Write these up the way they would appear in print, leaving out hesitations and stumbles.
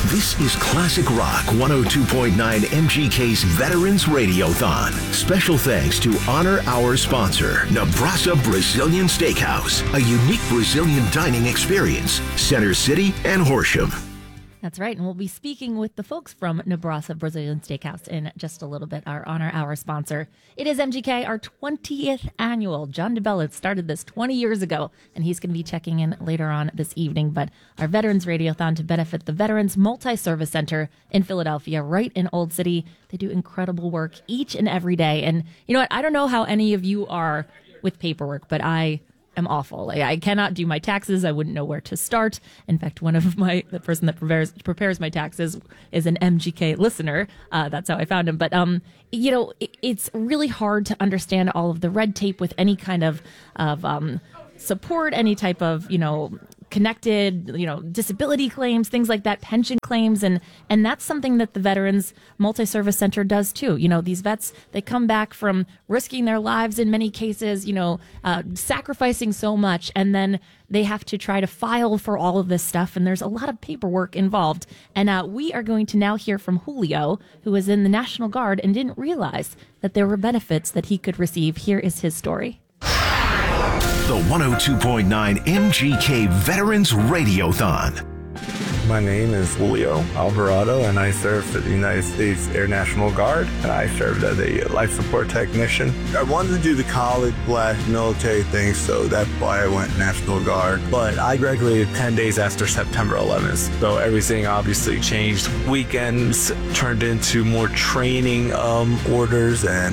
This is Classic Rock 102.9 MGK's Veterans Radiothon. Special thanks to honor our sponsor, Nebrasa Brazilian Steakhouse, a unique Brazilian dining experience, Center City and Horsham. That's right, and we'll be speaking with the folks from Nebrasa Brazilian Steakhouse in just a little bit, our Honor Hour sponsor. It is MGK, our 20th annual. John DeBella started this 20 years ago, and he's going to be checking in later on this evening. But our Veterans Radiothon to benefit the Veterans Multi-Service Center in Philadelphia, right in Old City. They do incredible work each and every day. And you know what? I don't know how any of you are with paperwork, but I'm awful. I cannot do my taxes. I wouldn't know where to start. In fact, the person that prepares my taxes is an MGK listener. That's how I found him. But, it's really hard to understand all of the red tape with any kind of support, any type of, connected, disability claims, things like that, pension claims. And that's something that the Veterans Multi-Service Center does too. These vets, they come back from risking their lives in many cases, sacrificing so much, and then they have to try to file for all of this stuff. And there's a lot of paperwork involved. And we are going to now hear from Julio, who was in the National Guard and didn't realize that there were benefits that he could receive. Here is his story. The 102.9 MGK Veterans Radiothon. My name is Julio Alvarado, and I serve for the United States Air National Guard, and I served as a life support technician. I wanted to do the college/military thing, so that's why I went National Guard. But I graduated 10 days after September 11th, so everything obviously changed. Weekends turned into more training orders, and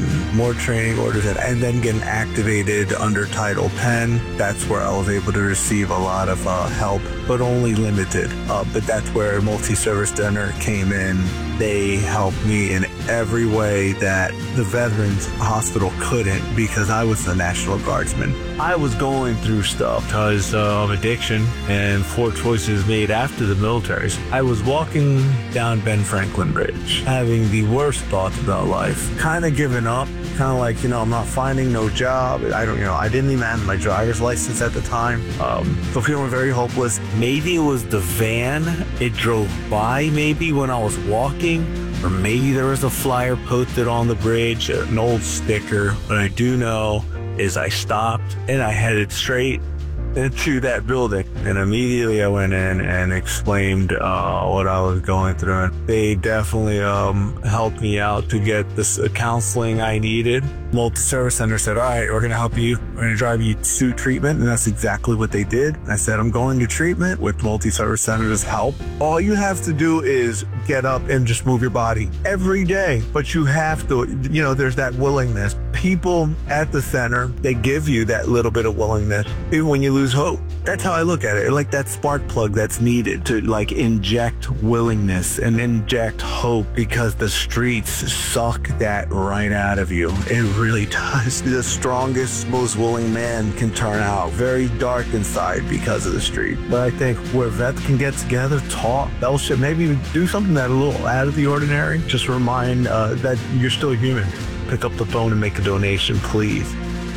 then getting activated under Title 10. That's where I was able to receive a lot of help, but only limited. But that's where Multi-Service Center came in. They helped me in every way that the Veterans Hospital couldn't, because I was the National Guardsman. I was going through stuff because of addiction and 4 choices made after the military. I was walking down Ben Franklin Bridge, having the worst thoughts about life, kind of giving up, kind of like, I'm not finding no job. I didn't even have my driver's license at the time. So feeling very hopeless. Maybe it was the van it drove by maybe when I was walking, or maybe there was a flyer posted on the bridge, an old sticker. What I do know is I stopped and I headed straight into that building, and immediately I went in and explained what I was going through. And they definitely helped me out to get this counseling I needed. Multi-Service Center said, all right, we're going to help you. We're going to drive you to treatment. And that's exactly what they did. I said, I'm going to treatment with Multi-Service Center's help. All you have to do is get up and just move your body every day. But you have to, there's that willingness. People at the center, they give you that little bit of willingness, even when you lose hope. That's how I look at it. Like that spark plug that's needed to inject willingness and inject hope, because the streets suck that right out of you. It really does. The strongest, most willing man can turn out very dark inside because of the street. But I think where vets can get together, talk, fellowship, maybe even do something that a little out of the ordinary, just remind that you're still human. Pick up the phone and make a donation, please.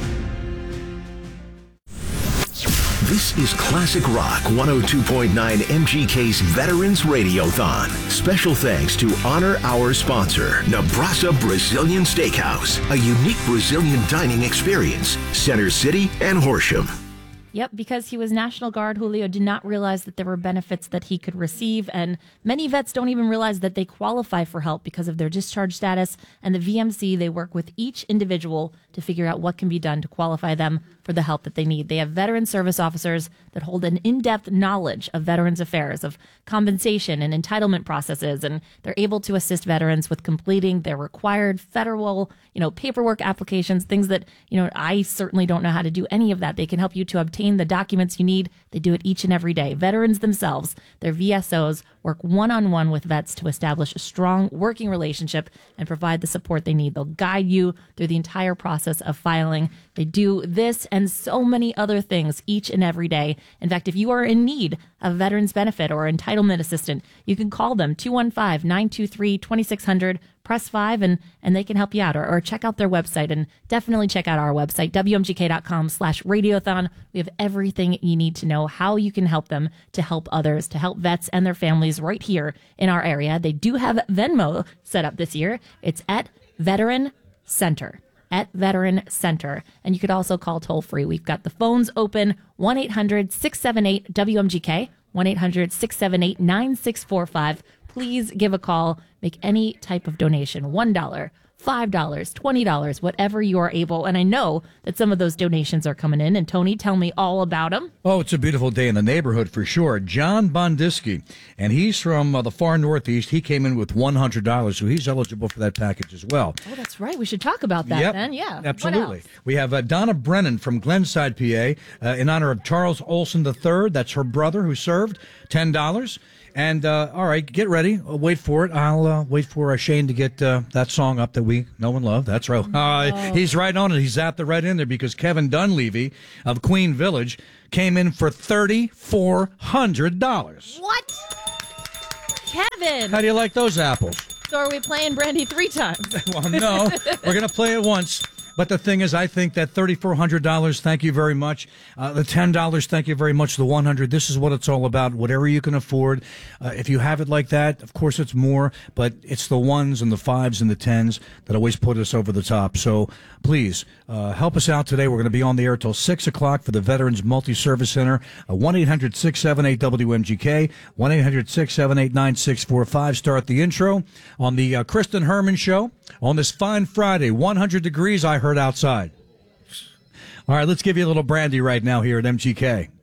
This is Classic Rock 102.9 MGK's Veterans Radiothon. Special thanks to honor our sponsor, Nebrasa Brazilian Steakhouse, a unique Brazilian dining experience, Center City and Horsham. Yep, because he was National Guard, Julio did not realize that there were benefits that he could receive, and many vets don't even realize that they qualify for help because of their discharge status. And the VMC, they work with each individual to figure out what can be done to qualify them for the help that they need. They have veteran service officers that hold an in-depth knowledge of veterans affairs, of compensation and entitlement processes, and they're able to assist veterans with completing their required federal, paperwork applications, things that, I certainly don't know how to do any of that. They can help you to obtain the documents you need. They do it each and every day. Veterans themselves, their VSOs, work one-on-one with vets to establish a strong working relationship and provide the support they need. They'll guide you through the entire process of filing. They do this and so many other things each and every day. In fact, if you are in need of veterans benefit or entitlement assistance, you can call them 215-923-2600. press 5 and they can help you out, or check out their website, and definitely check out our website, WMGK.com/radiothon. We have everything you need to know how you can help them to help others, to help vets and their families right here in our area. They do have Venmo set up this year. It's at Veteran Center. At Veteran Center. And you could also call toll free. We've got the phones open, 1-800-678-WMGK, 1-800-678-9645. Please give a call. Make any type of donation, $1, $5, $20, whatever you are able. And I know that some of those donations are coming in. And Tony, tell me all about them. Oh, it's a beautiful day in the neighborhood for sure. John Bondiski, and he's from the far northeast. He came in with $100, so he's eligible for that package as well. Oh, that's right. We should talk about that then. Yeah, absolutely. We have Donna Brennan from Glenside, PA, in honor of Charles Olson III. That's her brother who served, $10. And, all right, get ready. Wait for it. I'll wait for Shane to get that song up that we know and love. That's right. He's right on it. He's zapped it right in there because Kevin Dunleavy of Queen Village came in for $3,400. What? Kevin! How do you like those apples? So are we playing Brandy 3 times? Well, no. We're going to play it once. But the thing is, I think that $3,400, thank you very much. The $10, thank you very much. The $100, this is what it's all about. Whatever you can afford. If you have it like that, of course it's more, but it's the ones and the fives and the tens that always put us over the top. So please, help us out today. We're going to be on the air till 6 o'clock for the Veterans Multi-Service Center. 1-800-678-WMGK, 1-800-678-9645. Start the intro on the Kristen Herman Show on this fine Friday. 100 degrees, I heard outside. All right, let's give you a little brandy right now here at MGK.